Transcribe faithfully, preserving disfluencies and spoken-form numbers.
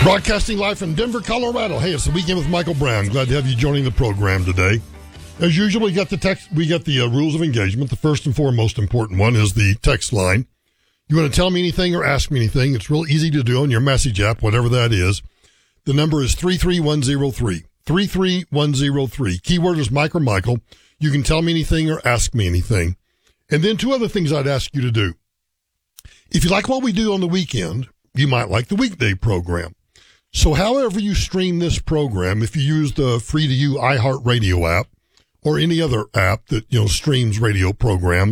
Broadcasting live from Denver, Colorado. Hey, it's the Weekend with Michael Brown. Glad to have you joining the program today. As usual, we got the text. We got the uh, rules of engagement. The first and foremost important one is the text line. You want to tell me anything or ask me anything? It's real easy to do on your message app, whatever that is. The number is three three one zero three. three three one zero three. Keyword is Mike or Michael. You can tell me anything or ask me anything. And then two other things I'd ask you to do. If you like what we do on the weekend, you might like the weekday program. So however you stream this program, if you use the free-to-use iHeartRadio app or any other app that, you know, streams radio programs,